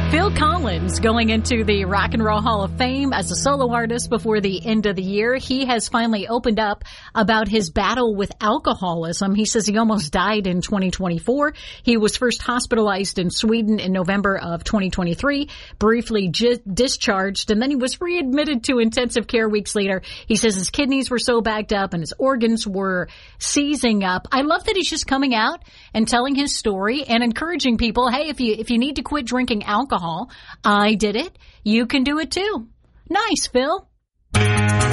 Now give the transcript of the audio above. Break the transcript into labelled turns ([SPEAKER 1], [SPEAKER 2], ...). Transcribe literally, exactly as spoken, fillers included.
[SPEAKER 1] Phil Collins going into the Rock and Roll Hall of Fame as a solo artist before the end of the year. He has finally opened up about his battle with alcoholism. He says he almost died in twenty twenty-four. He was first hospitalized in Sweden in November of twenty twenty-three, briefly j- discharged, and then he was readmitted to intensive care weeks later. He says his kidneys were so backed up and his organs were seizing up. I love that he's just coming out and telling his story and encouraging people, hey, if you if you need to quit drinking alcohol, I did it. You can do it too. Nice, Phil.